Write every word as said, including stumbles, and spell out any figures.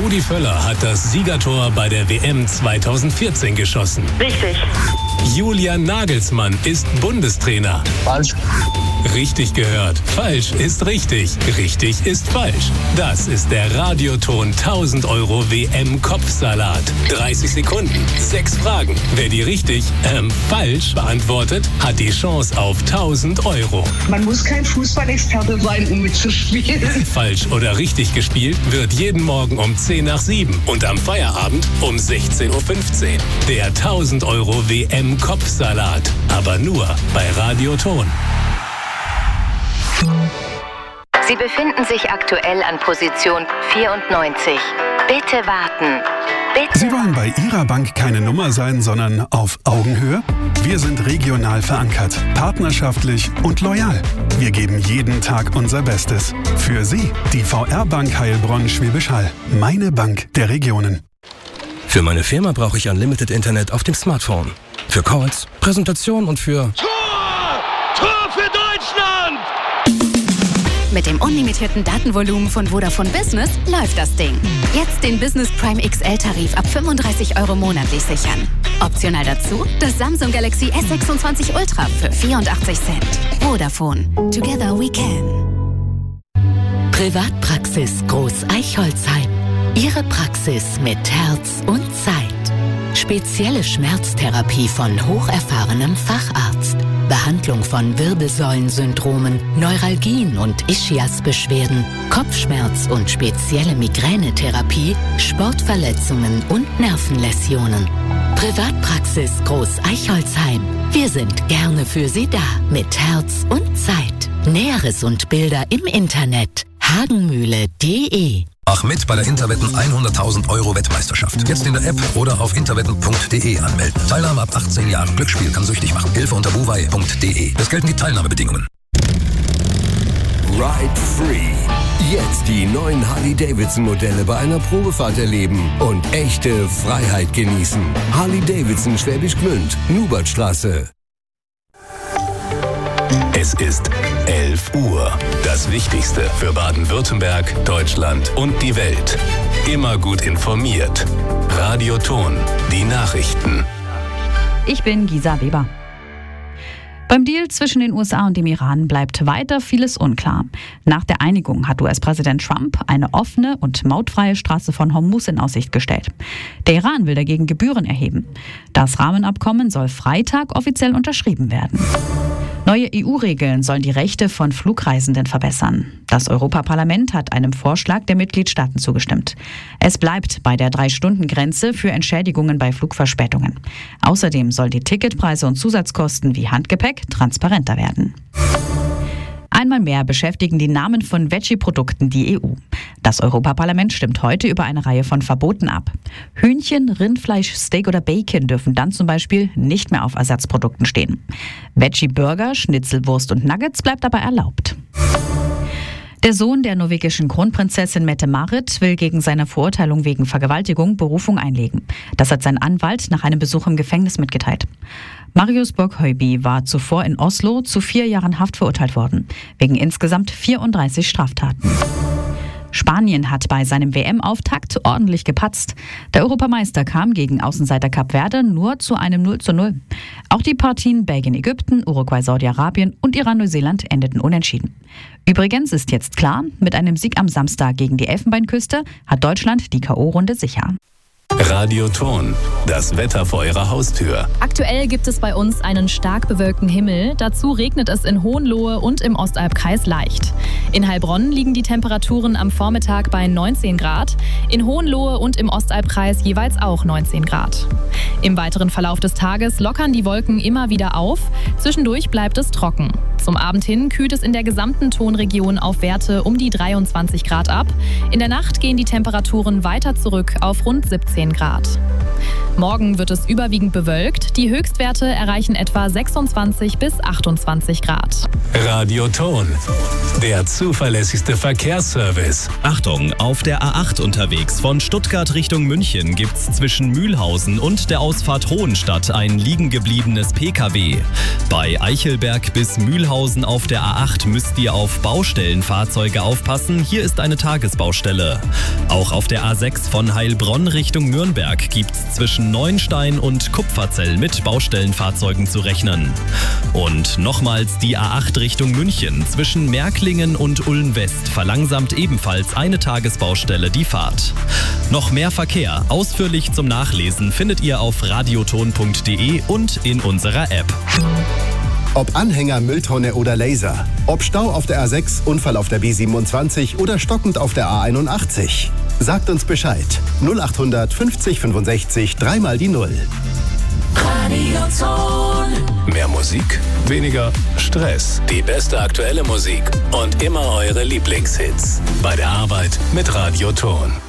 Rudi Völler hat das Siegertor bei der W M zweitausendvierzehn geschossen. Richtig. Julian Nagelsmann ist Bundestrainer. Falsch. Richtig gehört. Falsch ist richtig. Richtig ist falsch. Das ist der Radioton tausend Euro W M-Kopfsalat. dreißig Sekunden, sechs Fragen. Wer die richtig, ähm, falsch beantwortet, hat die Chance auf tausend Euro. Man muss kein Fußballexperte sein, um mitzuspielen. Falsch oder richtig gespielt wird jeden Morgen um zehn nach sieben und am Feierabend um sechzehn Uhr fünfzehn. Der tausend Euro W M-Kopfsalat. Aber nur bei Radioton. Sie befinden sich aktuell an Position vierundneunzig. Bitte warten. Bitte. Sie wollen bei Ihrer Bank keine Nummer sein, sondern auf Augenhöhe? Wir sind regional verankert, partnerschaftlich und loyal. Wir geben jeden Tag unser Bestes. Für Sie, die V R-Bank Heilbronn-Schwäbisch Hall. Meine Bank der Regionen. Für meine Firma brauche ich Unlimited Internet auf dem Smartphone. Für Calls, Präsentation und für... Tor! Tor für Deutschland! Mit dem unlimitierten Datenvolumen von Vodafone Business läuft das Ding. Jetzt den Business Prime X L-Tarif ab fünfunddreißig Euro monatlich sichern. Optional dazu das Samsung Galaxy S sechsundzwanzig Ultra für vierundachtzig Cent. Vodafone. Together we can. Privatpraxis Groß Eichholzheim. Ihre Praxis mit Herz und Zeit. Spezielle Schmerztherapie von hocherfahrenem Facharzt. Behandlung von Wirbelsäulensyndromen, Neuralgien und Ischiasbeschwerden, Kopfschmerz und spezielle Migränetherapie, Sportverletzungen und Nervenläsionen. Privatpraxis Groß Eichholzheim. Wir sind gerne für Sie da mit Herz und Zeit. Näheres und Bilder im Internet hagenmühle punkt de. Mach mit bei der Interwetten hunderttausend Euro Wettmeisterschaft. Jetzt in der App oder auf interwetten punkt de anmelden. Teilnahme ab achtzehn Jahren. Glücksspiel kann süchtig machen. Hilfe unter buwei punkt de. Es gelten die Teilnahmebedingungen. Ride Free. Jetzt die neuen Harley-Davidson-Modelle bei einer Probefahrt erleben und echte Freiheit genießen. Harley-Davidson Schwäbisch Gmünd, Nubertstraße. Es ist elf Uhr. Das Wichtigste für Baden-Württemberg, Deutschland und die Welt. Immer gut informiert. Radioton. Die Nachrichten. Ich bin Gisa Weber. Beim Deal zwischen den U S A und dem Iran bleibt weiter vieles unklar. Nach der Einigung hat U S-Präsident Trump eine offene und mautfreie Straße von Hormuz in Aussicht gestellt. Der Iran will dagegen Gebühren erheben. Das Rahmenabkommen soll Freitag offiziell unterschrieben werden. Neue E U-Regeln sollen die Rechte von Flugreisenden verbessern. Das Europaparlament hat einem Vorschlag der Mitgliedstaaten zugestimmt. Es bleibt bei der Drei-Stunden-Grenze für Entschädigungen bei Flugverspätungen. Außerdem sollen die Ticketpreise und Zusatzkosten wie Handgepäck transparenter werden. Einmal mehr beschäftigen die Namen von Veggie-Produkten die E U. Das Europaparlament stimmt heute über eine Reihe von Verboten ab. Hühnchen, Rindfleisch, Steak oder Bacon dürfen dann zum Beispiel nicht mehr auf Ersatzprodukten stehen. Veggie-Burger, Schnitzelwurst und Nuggets bleibt aber erlaubt. Der Sohn der norwegischen Kronprinzessin Mette-Marit will gegen seine Verurteilung wegen Vergewaltigung Berufung einlegen. Das hat sein Anwalt nach einem Besuch im Gefängnis mitgeteilt. Marius Borg-Høiby war zuvor in Oslo zu vier Jahren Haft verurteilt worden, wegen insgesamt vierunddreißig Straftaten. Spanien hat bei seinem W M-Auftakt ordentlich gepatzt. Der Europameister kam gegen Außenseiter Kap Verde nur zu einem null zu null. Auch die Partien Belgien-Ägypten, Uruguay-Saudi-Arabien und Iran-Neuseeland endeten unentschieden. Übrigens ist jetzt klar, mit einem Sieg am Samstag gegen die Elfenbeinküste hat Deutschland die K O-Runde sicher. Radioton. Das Wetter vor Ihrer Haustür. Aktuell gibt es bei uns einen stark bewölkten Himmel. Dazu regnet es in Hohenlohe und im Ostalbkreis leicht. In Heilbronn liegen die Temperaturen am Vormittag bei neunzehn Grad. In Hohenlohe und im Ostalbkreis jeweils auch neunzehn Grad. Im weiteren Verlauf des Tages lockern die Wolken immer wieder auf. Zwischendurch bleibt es trocken. Zum Abend hin kühlt es in der gesamten Tonregion auf Werte um die dreiundzwanzig Grad ab. In der Nacht gehen die Temperaturen weiter zurück auf rund siebzehn Grad. Morgen wird es überwiegend bewölkt. Die Höchstwerte erreichen etwa sechsundzwanzig bis achtundzwanzig Grad. Radioton, der zuverlässigste Verkehrsservice. Achtung, auf der A acht unterwegs von Stuttgart Richtung München gibt's zwischen Mühlhausen und der Ausfahrt Hohenstadt ein liegengebliebenes P K W. Bei Eichelberg bis Mühlhausen auf der A acht müsst ihr auf Baustellenfahrzeuge aufpassen. Hier ist eine Tagesbaustelle. Auch auf der A sechs von Heilbronn Richtung Nürnberg gibt's zwischen Neuenstein und Kupferzell mit Baustellenfahrzeugen zu rechnen. Und nochmals die A acht Richtung München zwischen Märklingen und Ulm West verlangsamt ebenfalls eine Tagesbaustelle die Fahrt. Noch mehr Verkehr ausführlich zum Nachlesen findet ihr auf radioton punkt de und in unserer App. Ob Anhänger, Mülltonne oder Laser. Ob Stau auf der A sechs, Unfall auf der B siebenundzwanzig oder stockend auf der A einundachtzig. Sagt uns Bescheid. null achthundert fünfzig fünfundsechzig, dreimal die Null. Radioton. Mehr Musik, weniger Stress. Die beste aktuelle Musik und immer eure Lieblingshits. Bei der Arbeit mit Radioton.